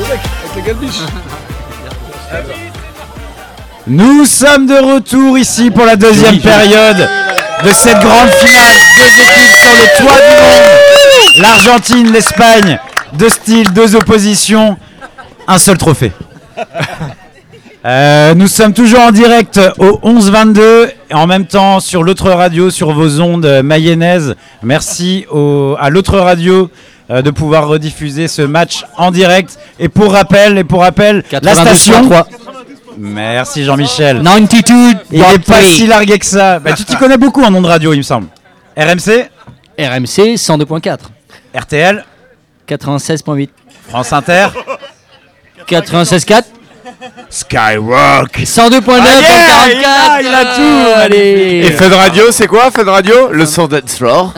Nous sommes de retour ici pour la deuxième période de cette grande finale. Deux équipes sur le toit du monde. L'Argentine, l'Espagne, deux styles, deux oppositions, un seul trophée. Nous sommes toujours en direct au 11-22 et en même temps sur l'autre radio, sur vos ondes mayonnaises. Merci à l'autre radio de pouvoir rediffuser ce match en direct. Et pour rappel, la station. Merci Jean-Michel. 92. Il n'est pas si largué que ça. Bah, tu t'y connais beaucoup en nom de radio, il me semble. RMC 102.4. RTL 96.8. France Inter 96.4. Skyrock 102.9 44. Il a tout. Allez. Et Fun Radio, c'est quoi Fun Radio? Le son dance floor.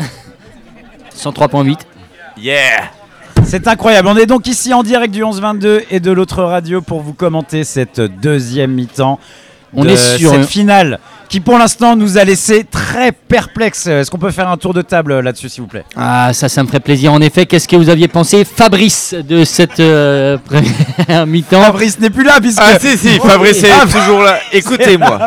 103.8. Yeah. C'est incroyable. On est donc ici en direct du 11-22 et de l'autre radio pour vous commenter cette deuxième mi-temps. On est sur cette finale qui pour l'instant nous a laissé très perplexes. Est-ce qu'on peut faire un tour de table là-dessus s'il vous plaît? Ah, ça me ferait plaisir. En effet, qu'est-ce que vous aviez pensé, Fabrice, de cette première mi-temps? Fabrice n'est plus là puisque... Ah si, Fabrice est toujours là. Écoutez-moi.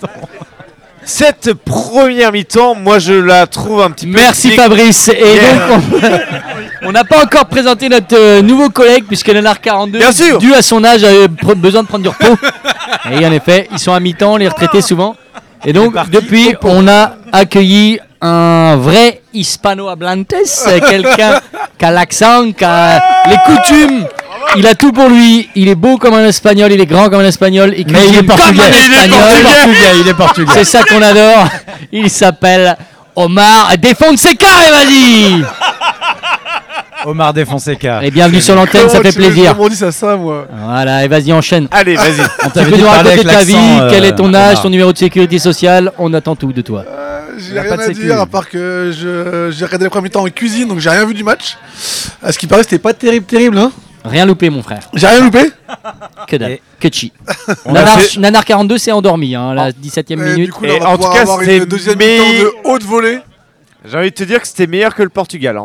Cette première mi-temps, moi je la trouve un petit peu... Merci Fabrice. Et donc, on n'a pas encore présenté notre nouveau collègue puisque Nanar 42, Bien sûr. dû à son âge, avait besoin de prendre du repos. Et en effet, ils sont à mi-temps, les retraités souvent. Et donc, depuis, on a accueilli un vrai hispano-hablantes, quelqu'un qui a l'accent, qui a les coutumes. Il a tout pour lui. Il est beau comme un espagnol, il est grand comme un espagnol. Mais il est portugais. Il est portugais. C'est ça qu'on adore. Il s'appelle Omar de Fonseca, et vas-y. Omar de Fonseca. Et bienvenue sur l'antenne, ça fait plaisir. On dit ça, moi. Voilà, et vas-y, enchaîne. Allez, vas-y. Tu peux nous raconter ta vie, quel est ton âge, ton numéro de sécurité sociale, on attend tout de toi. J'ai rien à dire à part que j'ai regardé la première mi-temps en cuisine, donc j'ai rien vu du match. À ce qui paraît, c'était pas terrible, hein. Rien loupé, mon frère. J'ai rien loupé. Que dalle, Et- que chi. fait- Nanar 42 s'est endormi, hein, la 17e minute. Du coup, là, Et on va en pouvoir tout cas, avoir c'était une deuxième mi-temps de haute volée. J'ai envie de te dire que c'était meilleur que le Portugal. Hein.